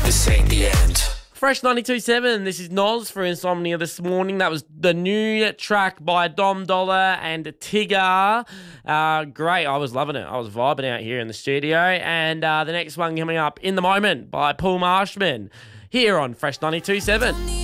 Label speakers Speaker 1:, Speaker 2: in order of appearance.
Speaker 1: this ain't the end.
Speaker 2: Fresh 92.7, this is Noz for Insomnia this morning. That was the new track by Dom Dollar and Tigger. Great, I was loving it. I was vibing out here in the studio. And the next one coming up, In the Moment by Paul Marshman, here on Fresh 92.7.